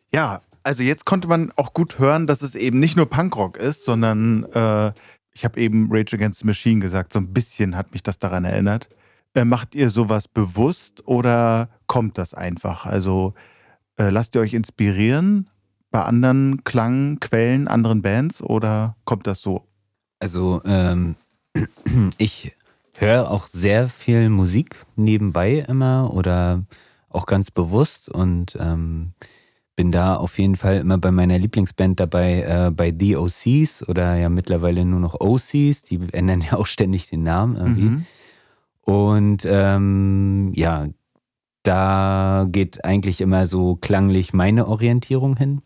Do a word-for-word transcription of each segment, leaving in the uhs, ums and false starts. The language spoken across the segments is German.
Ja, also jetzt konnte man auch gut hören, dass es eben nicht nur Punkrock ist, sondern äh, ich habe eben Rage Against the Machine gesagt, so ein bisschen hat mich das daran erinnert. Äh, macht ihr sowas bewusst oder kommt das einfach? Also äh, lasst ihr euch inspirieren bei anderen Klangquellen, anderen Bands oder kommt das so? Also ähm, ich höre auch sehr viel Musik nebenbei immer oder auch ganz bewusst und ähm, bin da auf jeden Fall immer bei meiner Lieblingsband dabei, äh, bei The O Cs oder ja mittlerweile nur noch O Cs, die ändern ja auch ständig den Namen irgendwie. Mhm. Und ähm, ja, da geht eigentlich immer so klanglich meine Orientierung hin.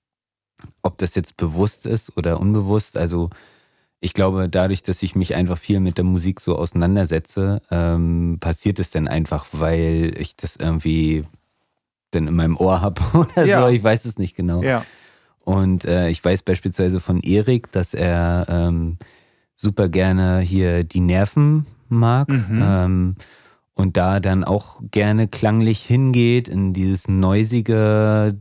Ob das jetzt bewusst ist oder unbewusst, also ich glaube, dadurch, dass ich mich einfach viel mit der Musik so auseinandersetze, ähm, passiert es dann einfach, weil ich das irgendwie dann in meinem Ohr habe oder Ja. so, ich weiß es nicht genau. Ja. Und äh, ich weiß beispielsweise von Erik, dass er ähm, super gerne hier die Nerven mag Mhm. ähm, und da dann auch gerne klanglich hingeht in dieses noisige,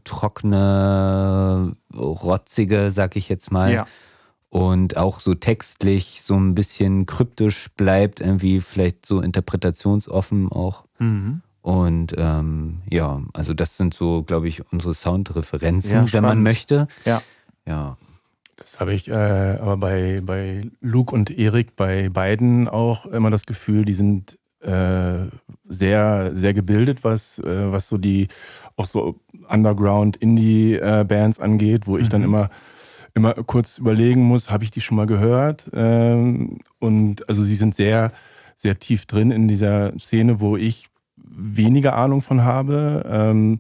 trockene, rotzige, sag ich jetzt mal. Ja. Und auch so textlich so ein bisschen kryptisch bleibt, irgendwie vielleicht so interpretationsoffen auch. Mhm. Und ähm, ja, also das sind so, glaube ich, unsere Soundreferenzen, Ja, wenn spannend. man möchte. Ja. Ja. Das habe ich äh, aber bei, bei Luke und Erik, bei beiden auch immer das Gefühl, die sind äh, sehr, sehr gebildet, was, äh, was so die auch so Underground-Indie-Bands angeht, wo ich dann Mhm. immer, immer kurz überlegen muss, habe ich die schon mal gehört? Ähm, und also sie sind sehr, sehr tief drin in dieser Szene, wo ich weniger Ahnung von habe. Ähm,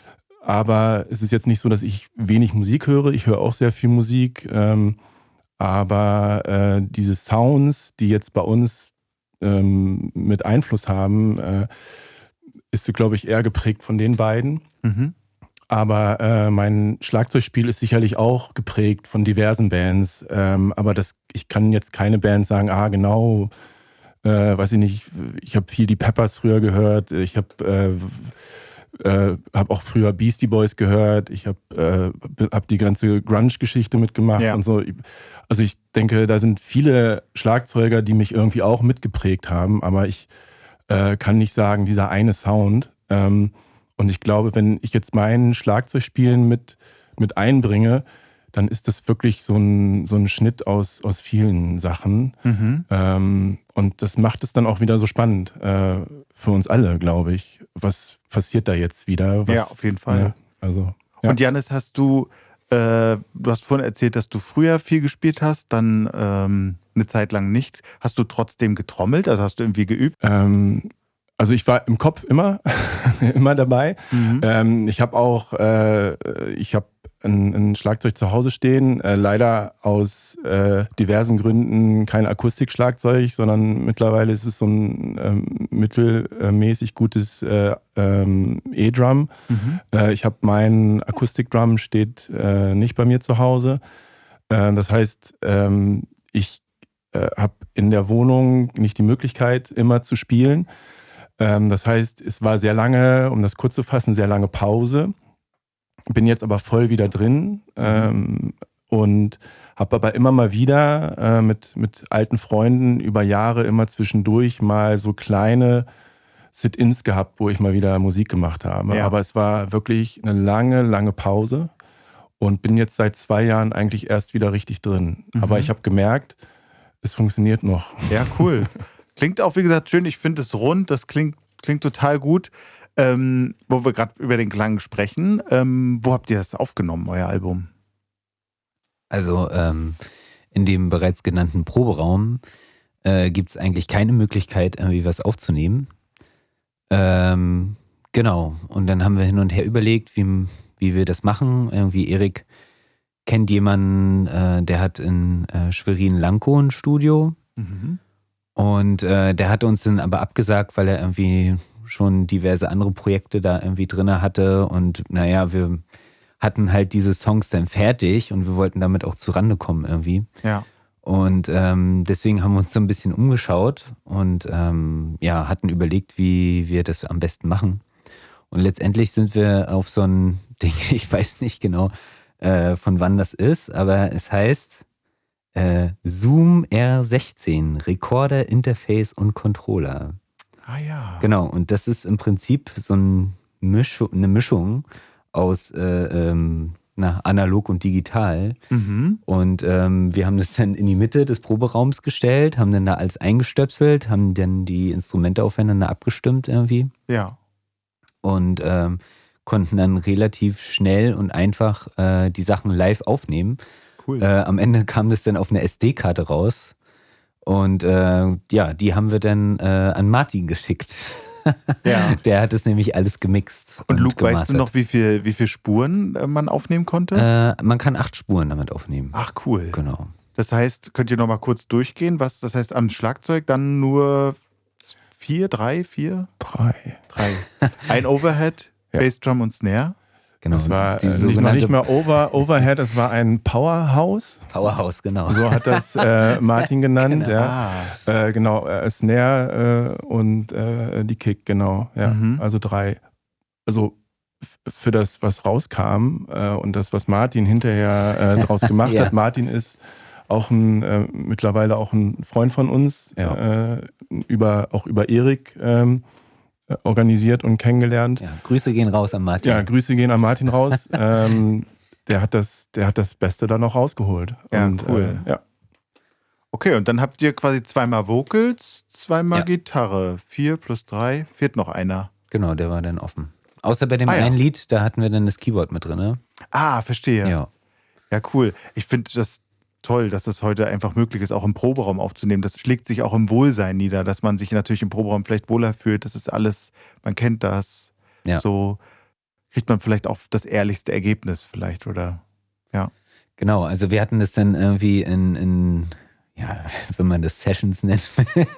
aber es ist jetzt nicht so, dass ich wenig Musik höre. Ich höre auch sehr viel Musik. Ähm, aber äh, diese Sounds, die jetzt bei uns ähm, mit Einfluss haben, äh, ist, glaube ich, eher geprägt von den beiden. Mhm. Aber äh, mein Schlagzeugspiel ist sicherlich auch geprägt von diversen Bands. Ähm, aber das, ich kann jetzt keine Band sagen, ah, genau, äh, weiß ich nicht, ich habe viel die Peppers früher gehört. Ich habe äh, Äh, habe auch früher Beastie Boys gehört, ich habe äh, hab die ganze Grunge-Geschichte mitgemacht Ja. und so. Also ich denke, da sind viele Schlagzeuger, die mich irgendwie auch mitgeprägt haben, aber ich äh, kann nicht sagen, dieser eine Sound. Ähm, und ich glaube, wenn ich jetzt mein Schlagzeugspielen mit, mit einbringe, dann ist das wirklich so ein, so ein Schnitt aus, aus vielen Sachen. Mhm. Ähm, und das macht es dann auch wieder so spannend äh, für uns alle, glaube ich. Was passiert da jetzt wieder? Was, Ja, auf jeden Fall. Ne? Also, ja. Und Jannis, hast du, äh, du hast vorhin erzählt, dass du früher viel gespielt hast, dann ähm, eine Zeit lang nicht. Hast du trotzdem getrommelt? Also hast du irgendwie geübt? Ähm, also ich war im Kopf immer, immer dabei. Mhm. Ähm, ich habe auch, äh, ich habe ein, ein Schlagzeug zu Hause stehen, äh, leider aus äh, diversen Gründen kein Akustikschlagzeug, sondern mittlerweile ist es so ein ähm, mittelmäßig gutes äh, ähm, E-Drum. Mhm. Äh, ich habe mein Akustikdrum steht äh, nicht bei mir zu Hause. Äh, das heißt, ähm, ich äh, habe in der Wohnung nicht die Möglichkeit, immer zu spielen. Ähm, das heißt, es war sehr lange, um das kurz zu fassen, sehr lange Pause. Bin jetzt aber voll wieder drin ähm, und habe aber immer mal wieder äh, mit, mit alten Freunden über Jahre immer zwischendurch mal so kleine Sit-ins gehabt, wo ich mal wieder Musik gemacht habe. Ja. Aber es war wirklich eine lange, lange Pause und bin jetzt seit zwei Jahren eigentlich erst wieder richtig drin. Mhm. Aber ich habe gemerkt, es funktioniert noch. Ja, cool. Klingt auch, wie gesagt, schön. Ich finde es rund. Das klingt, klingt total gut. Ähm, wo wir gerade über den Klang sprechen. Ähm, wo habt ihr das aufgenommen, euer Album? Also ähm, in dem bereits genannten Proberaum äh, gibt es eigentlich keine Möglichkeit, irgendwie was aufzunehmen. Ähm, genau. Und dann haben wir hin und her überlegt, wie, wie wir das machen. Irgendwie Erik kennt jemanden, äh, der hat in äh, Schwerin-Lankow ein Studio. Mhm. Und äh, der hat uns dann aber abgesagt, weil er irgendwie schon diverse andere Projekte da irgendwie drin hatte. Und naja, wir hatten halt diese Songs dann fertig und wir wollten damit auch zurande kommen irgendwie. Ja. Und ähm, deswegen haben wir uns so ein bisschen umgeschaut und ähm, ja, hatten überlegt, wie wir das am besten machen. Und letztendlich sind wir auf so einen Ding, ich weiß nicht genau, äh, von wann das ist, aber es heißt äh, Zoom R sechzehn, Recorder, Interface und Controller. Ah ja. Genau, und das ist im Prinzip so ein Misch, eine Mischung aus äh, ähm, na, analog und digital. Mhm. Und ähm, wir haben das dann in die Mitte des Proberaums gestellt, haben dann da alles eingestöpselt, haben dann die Instrumente aufeinander abgestimmt irgendwie Ja. und ähm, konnten dann relativ schnell und einfach äh, die Sachen live aufnehmen. Cool. Äh, am Ende kam das dann auf eine S D-Karte raus und äh, ja, die haben wir dann äh, an Martin geschickt. Ja. Der hat es nämlich alles gemixt. Und Luke, gemastert. weißt du noch, wie viel, wie viel Spuren äh, man aufnehmen konnte? Äh, man kann acht Spuren damit aufnehmen. Ach, cool. Genau. Das heißt, könnt ihr noch mal kurz durchgehen? Was, das heißt, am Schlagzeug dann nur vier, drei, vier? Drei. Drei. Ein Overhead, Ja. Bassdrum und Snare. Genau. Das war die äh, nicht, noch sogenannte nicht mehr Over, Overhead, es war ein Powerhouse. Powerhouse, genau. So hat das äh, Martin genannt. Genau. Ja. Ah. Äh, genau, äh, Snare äh, und äh, die Kick, genau. Ja. Mhm. Also drei. Also f- für das, was rauskam äh, und das, was Martin hinterher äh, draus gemacht Ja. hat. Martin ist auch ein, äh, mittlerweile auch ein Freund von uns, Ja. äh, über, auch über Erik ähm, organisiert und kennengelernt. Ja, Grüße gehen raus an Martin. Ja, Grüße gehen an Martin raus. ähm, der hat das, der hat das Beste dann noch rausgeholt. Ja, und, cool. Äh, ja. Okay, und dann habt ihr quasi zweimal Vocals, zweimal Ja. Gitarre. Vier plus drei, fehlt noch einer. Genau, der war dann offen. Außer bei dem Ah, ja. einen Lied, da hatten wir dann das Keyboard mit drin. Ne? Ah, verstehe. Ja. Ja, cool. Ich finde das toll, dass es heute einfach möglich ist, auch im Proberaum aufzunehmen. Das schlägt sich auch im Wohlsein nieder, dass man sich natürlich im Proberaum vielleicht wohler fühlt. Das ist alles, man kennt das. Ja. So kriegt man vielleicht auch das ehrlichste Ergebnis vielleicht, oder? Ja. Genau, also wir hatten das dann irgendwie in, in ja, wenn man das Sessions nennt,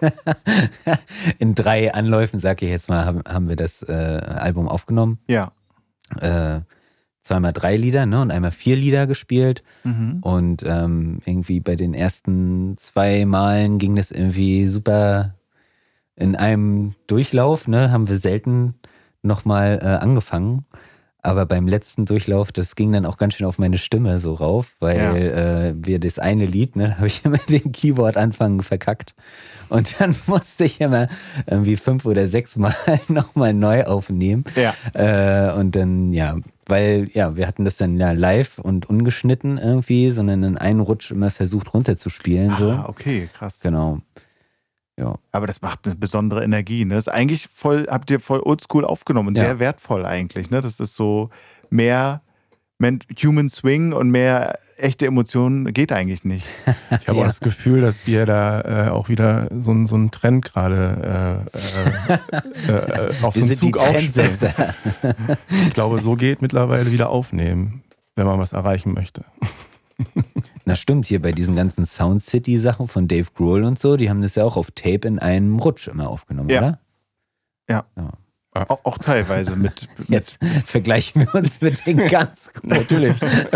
in drei Anläufen, sag ich jetzt mal, haben, haben wir das äh, Album aufgenommen. Ja. Äh, zweimal drei Lieder, ne, und einmal vier Lieder gespielt. Mhm. Und ähm, irgendwie bei den ersten zwei Malen ging das irgendwie super in einem Durchlauf, ne, haben wir selten nochmal äh, angefangen. Aber beim letzten Durchlauf, das ging dann auch ganz schön auf meine Stimme so rauf, weil Ja. äh, wir das eine Lied, ne, habe ich immer den Keyboard-Anfang verkackt. Und dann musste ich immer irgendwie fünf oder sechs Mal nochmal neu aufnehmen. Ja. Äh, und dann, ja, weil, ja, wir hatten das dann ja live und ungeschnitten irgendwie, sondern in einem Rutsch immer versucht runterzuspielen. So. Ah, okay, krass. Genau. Ja. Aber das macht eine besondere Energie. Ne? Das ist eigentlich voll, habt ihr voll oldschool aufgenommen und Ja. sehr wertvoll eigentlich. Ne? Das ist so mehr Men- Human Swing und mehr echte Emotionen geht eigentlich nicht. Ich habe Ja. auch das Gefühl, dass wir da äh, auch wieder so, ein- so einen Trend gerade äh, äh, äh, auf Wir so einen sind die Zug aufstellen. Trendsetzer. Ich glaube, so geht mittlerweile wieder aufnehmen, wenn man was erreichen möchte. Na stimmt, hier bei diesen ganzen Sound City-Sachen von Dave Grohl und so, die haben das ja auch auf Tape in einem Rutsch immer aufgenommen, Ja. oder? Ja. Ja. Auch, auch teilweise mit, mit Jetzt vergleichen wir uns mit den ganz großen. Natürlich.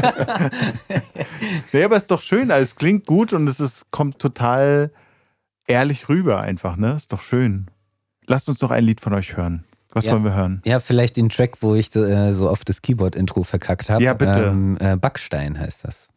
Nee, aber ist doch schön, also es klingt gut und es ist, kommt total ehrlich rüber einfach, ne? Ist doch schön. Lasst uns doch ein Lied von euch hören. Was Ja. wollen wir hören? Ja, vielleicht den Track, wo ich äh, so oft das Keyboard-Intro verkackt habe. Ja, bitte. Ähm, äh, Backstein heißt das.